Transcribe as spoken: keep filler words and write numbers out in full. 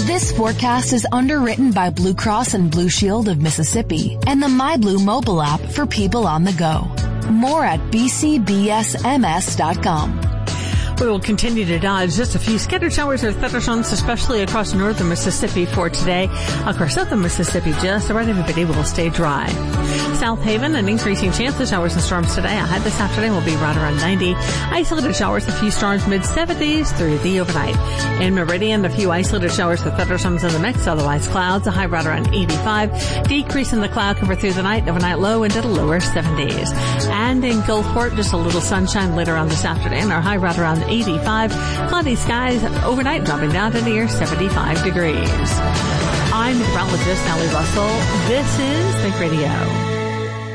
This forecast is underwritten by Blue Cross and Blue Shield of Mississippi and the MyBlue mobile app for people on the go. More at b c b s m s dot com. We will continue to dodge just a few scattered showers or thunderstorms, especially across northern Mississippi for today. Across southern Mississippi, just about everybody will stay dry. South Haven, an increasing chance of showers and storms today. A high this afternoon will be right around ninety. Isolated showers, a few storms, mid seventies through the overnight. In Meridian, a few isolated showers with thunderstorms in the mix, otherwise clouds, a high right around eighty-five. Decrease in the cloud cover through the night, overnight low into the lower seventies. And in Gulfport, just a little sunshine later on this afternoon, our high right around eighty-five. Cloudy skies overnight dropping down to near seventy-five degrees. I'm meteorologist Allie Russell. This is Think Radio.